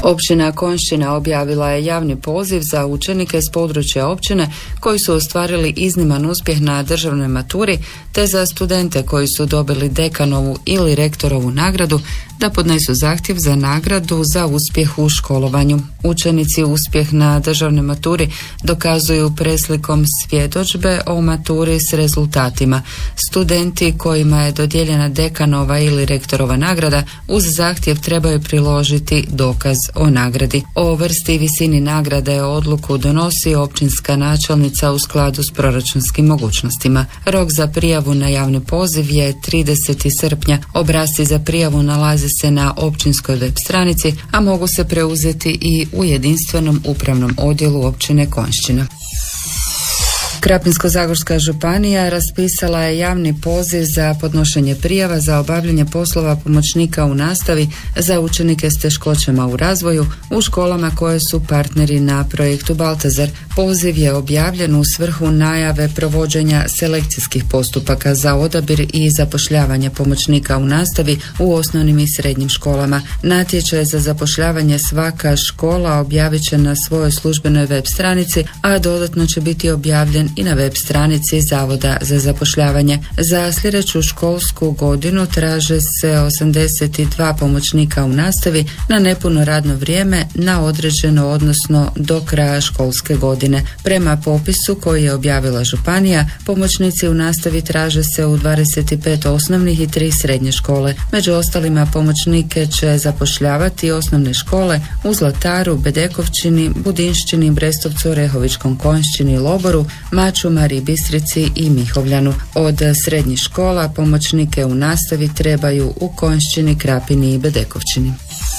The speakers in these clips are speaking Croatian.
Općina Konjšćina objavila je javni poziv za učenike s područja općine koji su ostvarili izniman uspjeh na državnoj maturi, te za studente koji su dobili dekanovu ili rektorovu nagradu da podnesu zahtjev za nagradu za uspjeh u školovanju. Učenici uspjeh na državnoj maturi dokazuju preslikom svjedodžbe o maturi s rezultatima. Studenti kojima je dodijeljena dekanova ili rektorova nagrada uz zahtjev trebaju priložiti dokaz o nagradi. O vrsti i visini nagrade odluku donosi općinska načelnica u skladu s proračunskim mogućnostima. Rok za prijavu na javni poziv je 30. srpnja. Obrasci za prijavu nalaze se na općinskoj web stranici, a mogu se preuzeti i u jedinstvenom upravnom odjelu općine Konjšćina. Krapinsko-zagorska županija raspisala je javni poziv za podnošenje prijava za obavljanje poslova pomoćnika u nastavi za učenike s teškoćama u razvoju u školama koje su partneri na projektu Baltazar. Poziv je objavljen u svrhu najave provođenja selekcijskih postupaka za odabir i zapošljavanje pomoćnika u nastavi u osnovnim i srednjim školama. Natječaj za zapošljavanje svaka škola objavit će na svojoj službenoj web stranici, a dodatno će biti objavljen i na web stranici Zavoda za zapošljavanje. Za sljedeću školsku godinu traže se 82 pomoćnika u nastavi na nepuno radno vrijeme na određeno, odnosno do kraja školske godine. Prema popisu koji je objavila županija, pomoćnici u nastavi traže se u 25 osnovnih i 3 srednje škole. Među ostalima pomoćnike će zapošljavati osnovne škole u Zlataru, Bedekovčini, Budinšćini, Brestovcu, Rehovičkom Konjšćini, Loboru, Mačumari, Bistrici i Mihovljanu. Od srednjih škola pomoćnike u nastavi trebaju u Konjšćini, Krapini i Bedekovčini.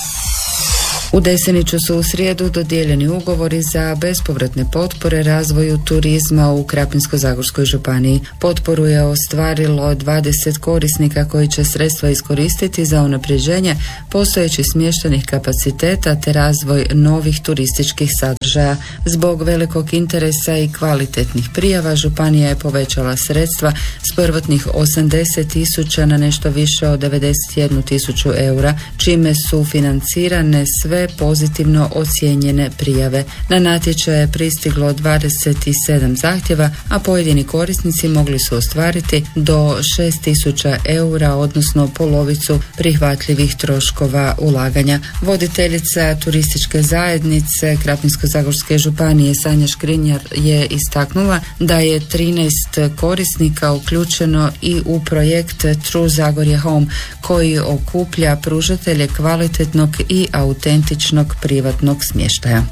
U Deseniću su u srijedu dodijeljeni ugovori za bespovratne potpore razvoju turizma u Krapinsko-zagorskoj županiji. Potporu je ostvarilo 20 korisnika koji će sredstva iskoristiti za unapređenje postojećih smještajnih kapaciteta te razvoj novih turističkih sadržaja. Zbog velikog interesa i kvalitetnih prijava županija je povećala sredstva s prvotnih 80.000 na nešto više od 91.000 eura, čime su financirane sve pozitivno ocijenjene prijave. Na natječaj je pristiglo 27 zahtjeva, a pojedini korisnici mogli su ostvariti do 6.000 eura, odnosno polovicu prihvatljivih troškova ulaganja. Voditeljica turističke zajednice Krapinsko-zagorske županije Sanja Škrinjar je istaknula da je 13 korisnika uključeno i u projekt True Zagorje Home, koji okuplja pružatelje kvalitetnog i autentičnog privatnog smještaja.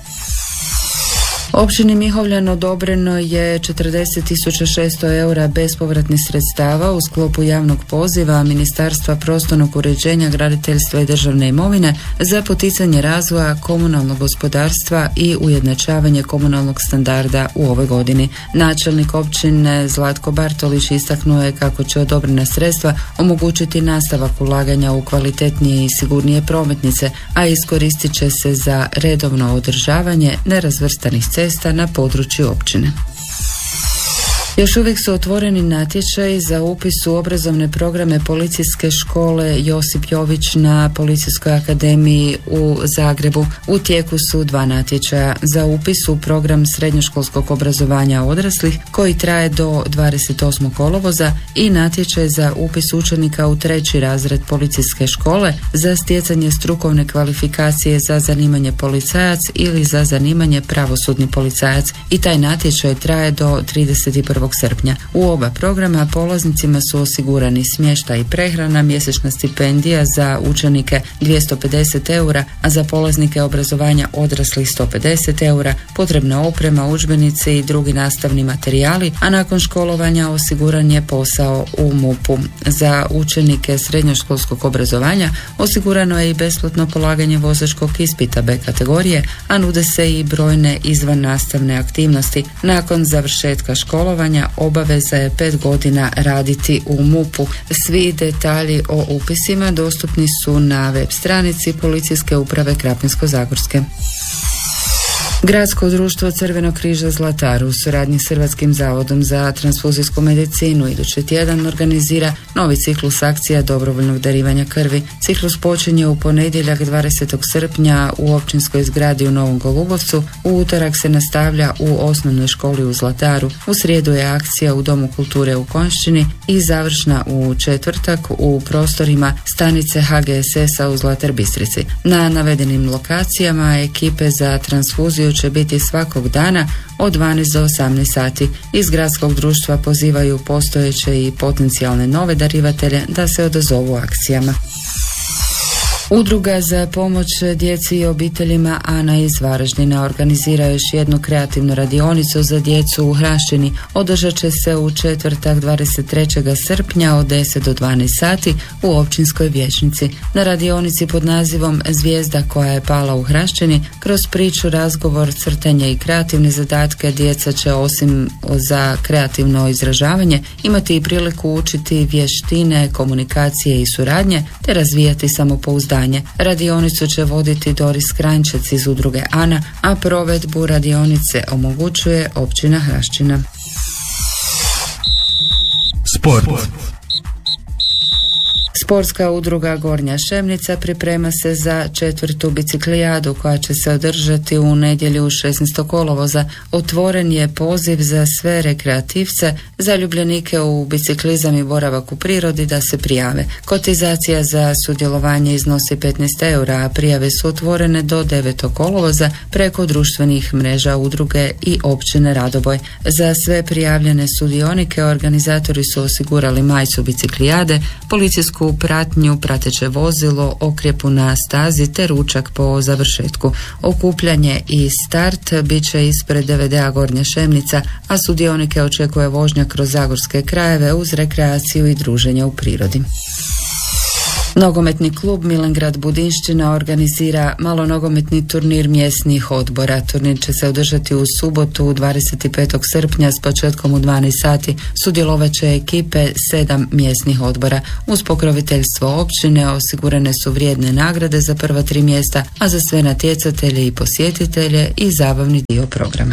Općini Mihovljan odobreno je 40.600 eura bespovratnih sredstava u sklopu javnog poziva Ministarstva prostornog uređenja, graditeljstva i državne imovine za poticanje razvoja komunalnog gospodarstva i ujednačavanje komunalnog standarda u ovoj godini. Načelnik općine Zlatko Bartolić istaknuo je kako će odobrena sredstva omogućiti nastavak ulaganja u kvalitetnije i sigurnije prometnice, a iskoristit će se za redovno održavanje nerazvrstanih cesta na području općine. Još uvijek su otvoreni natječaji za upis u obrazovne programe Policijske škole Josip Jović na Policijskoj akademiji u Zagrebu. U tijeku su 2 natječaja za upis u program srednjoškolskog obrazovanja odraslih koji traje do 28. kolovoza i natječaj za upis učenika u 3. razred Policijske škole za stjecanje strukovne kvalifikacije za zanimanje policajac ili za zanimanje pravosudni policajac, i taj natječaj traje do 31. srpnja. U oba programa polaznicima su osigurani smještaj i prehrana, mjesečna stipendija za učenike 250 eura, a za polaznike obrazovanja odraslih 150 eura, potrebna oprema, udžbenici i drugi nastavni materijali, a nakon školovanja osiguran je posao u MUP-u. Za učenike srednjoškolskog obrazovanja osigurano je i besplatno polaganje vozačkog ispita B kategorije, a nude se i brojne izvan nastavne aktivnosti. Nakon završetka školovanja obaveza je 5 godina raditi u MUP-u. Svi detalji o upisima dostupni su na web stranici Policijske uprave Krapinsko-zagorske. Gradsko društvo Crvenog križa Zlatar u suradnji s Hrvatskim zavodom za transfuzijsku medicinu idući tjedan organizira novi ciklus akcija dobrovoljnog darivanja krvi. Ciklus počinje u ponedjeljak 20. srpnja u općinskoj zgradi u Novom Golubovcu, u utorak se nastavlja u osnovnoj školi u Zlataru, u srijedu je akcija u Domu kulture u Konjšćini i završna u četvrtak u prostorima stanice HGSS-a u Zlatar Bistrici. Na navedenim lokacijama ekipe za transfuziju će biti svakog dana od 12 do 18 sati. Iz gradskog društva pozivaju postojeće i potencijalne nove darivatelje da se odazovu akcijama. Udruga za pomoć djeci i obiteljima Ana iz Varaždina organizira još jednu kreativnu radionicu za djecu u Hraščini. Održat će se u četvrtak 23. srpnja od 10 do 12 sati u općinskoj vijećnici. Na radionici pod nazivom Zvijezda koja je pala u Hraščini, kroz priču, razgovor, crtanje i kreativne zadatke djeca će osim za kreativno izražavanje imati i priliku učiti vještine, komunikacije i suradnje te razvijati samopouzdanje. Radionicu će voditi Doris Kranjčec iz udruge Ana, a provedbu radionice omogućuje općina Hraščina. Sport. Sportska udruga Gornja Šemnica priprema se za 4. biciklijadu koja će se održati u nedjelju 16. kolovoza. Otvoren je poziv za sve rekreativce, zaljubljenike u biciklizam i boravak u prirodi da se prijave. Kotizacija za sudjelovanje iznosi 15 eura, a prijave su otvorene do 9. kolovoza preko društvenih mreža udruge i općine Radoboj. Za sve prijavljene sudionike organizatori su osigurali majicu biciklijade, policijsku pratnju, prateće vozilo, okrjepu na stazi te ručak po završetku. Okupljanje i start bit će ispred DVD-a Gornja Šemnica, a sudionike očekuje vožnja kroz zagorske krajeve uz rekreaciju i druženje u prirodi. Nogometni klub Milengrad Budinšćina organizira malonogometni turnir mjesnih odbora. Turnir će se održati u subotu 25. srpnja s početkom u 12 sati. Sudjelovat će ekipe 7 mjesnih odbora. Uz pokroviteljstvo općine osigurane su vrijedne nagrade za prva 3 mjesta, a za sve natjecatelje i posjetitelje i zabavni dio programa.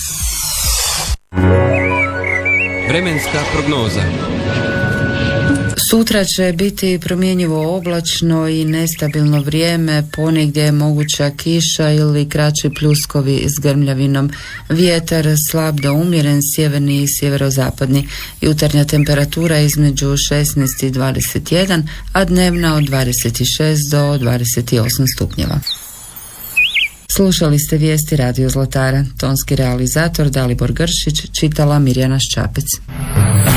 Vremenska prognoza. Sutra će biti promjenjivo oblačno i nestabilno vrijeme, ponegdje je moguća kiša ili kraći pljuskovi s grmljavinom. Vjetar slab do umjeren, sjeverni i sjeverozapadni. Jutarnja temperatura između 16 i 21, a dnevna od 26 do 28 stupnjeva. Slušali ste vijesti Radio Zlatara. Tonski realizator Dalibor Gršić, čitala Mirjana Ščapec.